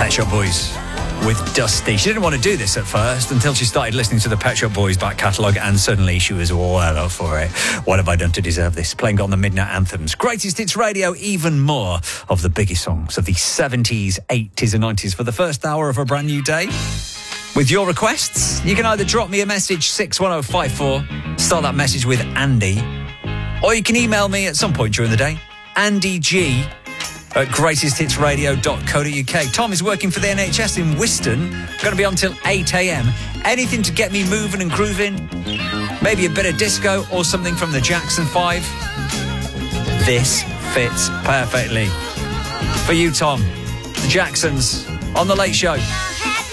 Pet Shop Boys with Dusty. She didn't want to do this at first until she started listening to the Pet Shop Boys back catalogue, and suddenly she was well up for it. What have I done to deserve this? Playing on the Midnight Anthems. Greatest Hits Radio, even more of the biggest songs of the 70s, 80s and 90s for the first hour of a brand new day. With your requests, you can either drop me a message, 61054, start that message with Andy, or you can email me at some point during the day, andyg@greatesthitsradio.co.uk. Tom is working for the NHS in Wiston. Going to be on till 8 a.m. Anything to get me moving and grooving? Maybe a bit of disco or something from the Jackson 5? This fits perfectly. For you, Tom, the Jacksons on The Late Show.